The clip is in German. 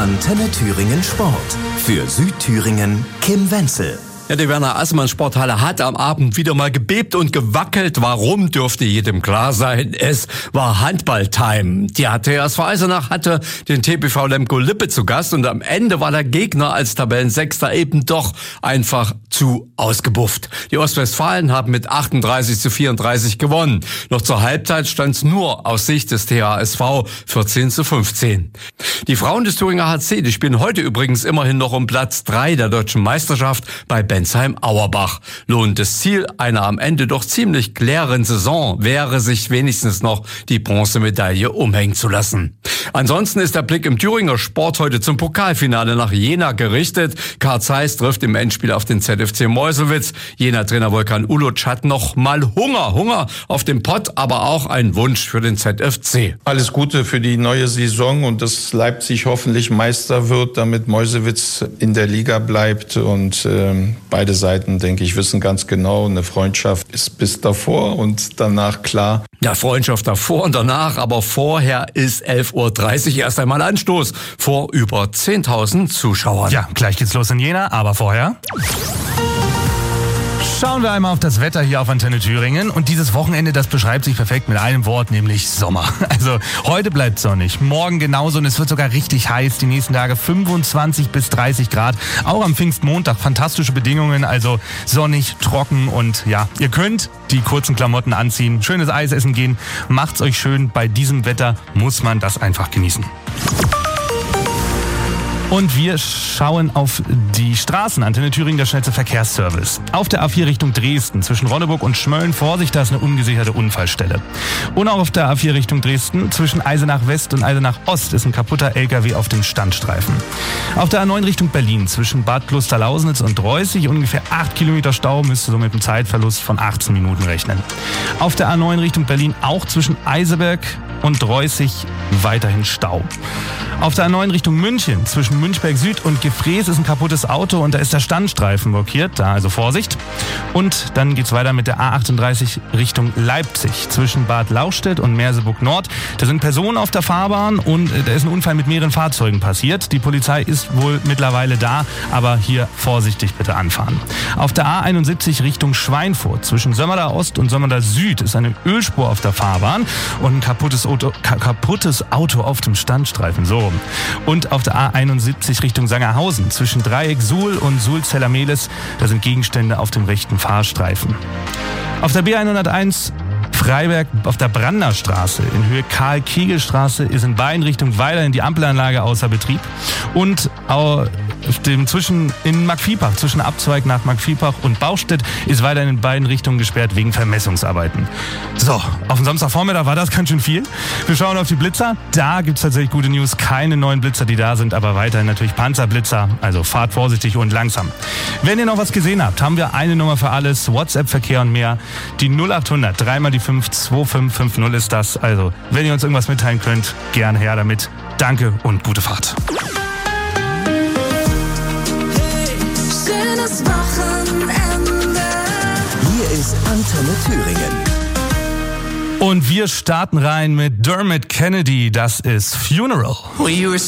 Antenne Thüringen Sport. Für Südthüringen Kim Wenzel. Ja, die Werner-Assmann-Sporthalle hat am Abend wieder mal gebebt und gewackelt. Warum, dürfte jedem klar sein. Es war Handball-Time. Die TSV Eisenach hatte den TBV Lemgo-Lippe zu Gast und am Ende war der Gegner als Tabellensechster eben doch einfach zu ausgebufft. Die Ostwestfalen haben mit 38:34 gewonnen. Noch zur Halbzeit stand es nur aus Sicht des THSV 14:15. Die Frauen des Thüringer HC, die spielen heute übrigens immerhin noch um Platz 3 der deutschen Meisterschaft bei Bensheim-Auerbach. Lohnendes Ziel einer am Ende doch ziemlich leeren Saison wäre, sich wenigstens noch die Bronzemedaille umhängen zu lassen. Ansonsten ist der Blick im Thüringer Sport heute zum Pokalfinale nach Jena gerichtet. Karl Zeiss trifft im Endspiel auf den ZFC Meuselwitz. Jena-Trainer Volkan Uluc hat noch mal Hunger auf dem Pott, aber auch einen Wunsch für den ZFC. Alles Gute für die neue Saison und dass Leipzig hoffentlich Meister wird, damit Meuselwitz in der Liga bleibt. Und beide Seiten, denke ich, wissen ganz genau, eine Freundschaft ist bis davor und danach klar. Ja, Freundschaft davor und danach, aber vorher ist 11:30 Uhr erst einmal Anstoß vor über 10.000 Zuschauern. Ja, gleich geht's los in Jena, aber vorher schauen wir einmal auf das Wetter hier auf Antenne Thüringen. Und dieses Wochenende, das beschreibt sich perfekt mit einem Wort, nämlich Sommer. Also heute bleibt sonnig, morgen genauso und es wird sogar richtig heiß. Die nächsten Tage 25 bis 30 Grad. Auch am Pfingstmontag fantastische Bedingungen, also sonnig, trocken und ja, ihr könnt die kurzen Klamotten anziehen, schönes Eis essen gehen. Macht's euch schön. Bei diesem Wetter muss man das einfach genießen. Und wir schauen auf die Straßen. Antenne Thüringen, der schnellste Verkehrsservice. Auf der A4 Richtung Dresden, zwischen Ronneburg und Schmölln, Vorsicht, da ist eine ungesicherte Unfallstelle. Und auch auf der A4 Richtung Dresden, zwischen Eisenach West und Eisenach Ost, ist ein kaputter LKW auf dem Standstreifen. Auf der A9 Richtung Berlin, zwischen Bad Klosterlausnitz und Reußig, ungefähr 8 Kilometer Stau, müsst ihr so mit einem Zeitverlust von 18 Minuten rechnen. Auf der A9 Richtung Berlin, auch zwischen Eiseberg und Reußig, weiterhin Stau. Auf der A9 Richtung München, zwischen Münchberg Süd und Gefrees ist ein kaputtes Auto und da ist der Standstreifen blockiert, da also Vorsicht. Und dann geht's weiter mit der A38 Richtung Leipzig, zwischen Bad Lauchstädt und Merseburg Nord. Da sind Personen auf der Fahrbahn und da ist ein Unfall mit mehreren Fahrzeugen passiert. Die Polizei ist wohl mittlerweile da, aber hier vorsichtig bitte anfahren. Auf der A71 Richtung Schweinfurt, zwischen Sömmerda Ost und Sömmerda Süd ist eine Ölspur auf der Fahrbahn und ein kaputtes Auto auf dem Standstreifen, so. Und auf der A71 Richtung Sangerhausen, zwischen Dreieck Suhl und Suhl-Zellermehlis, da sind Gegenstände auf dem rechten Fahrstreifen. Auf der B101 Freiberg auf der Branderstraße in Höhe Karl-Kegel-Straße ist in beiden Richtungen weiterhin die Ampelanlage außer Betrieb. Und in Markviepach, zwischen Abzweig nach Markviepach und Baustedt, ist weiterhin in beiden Richtungen gesperrt wegen Vermessungsarbeiten. So, auf dem Samstagvormittag war das ganz schön viel. Wir schauen auf die Blitzer. Da gibt's tatsächlich gute News. Keine neuen Blitzer, die da sind, aber weiterhin natürlich Panzerblitzer. Also fahrt vorsichtig und langsam. Wenn ihr noch was gesehen habt, haben wir eine Nummer für alles. WhatsApp-Verkehr und mehr. Die 0800 3 mal die 5 2550 ist das. Also, wenn ihr uns irgendwas mitteilen könnt, gern her damit. Danke und gute Fahrt. Hier ist Antenne Thüringen. Und wir starten rein mit Dermot Kennedy. Das ist Funeral. Well, you were